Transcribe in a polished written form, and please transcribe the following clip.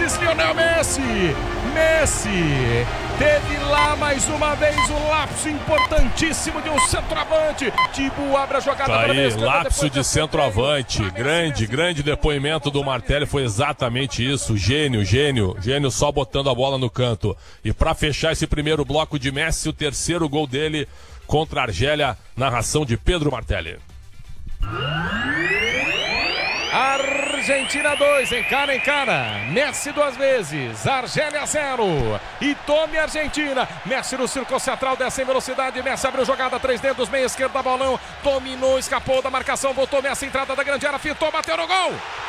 vezes Lionel Messi. Messi teve lá mais uma vez o lapso importantíssimo de um centroavante. Thibaut abre a jogada tá para aí, lapso de centroavante. Grande depoimento do Martelli, foi exatamente isso. Gênio só botando a bola no canto. E para fechar esse primeiro bloco de Messi, o terceiro gol dele contra a Argélia, narração de Pedro Martelli. Argentina 2, encara. Messi 2 vezes, Argélia 0. E tome Argentina. Messi no círculo central, desce em velocidade. Messi abriu jogada, 3 dedos, meia esquerda, bolão. Dominou, escapou da marcação, voltou Messi, entrada da grande área, fitou, bateu no gol.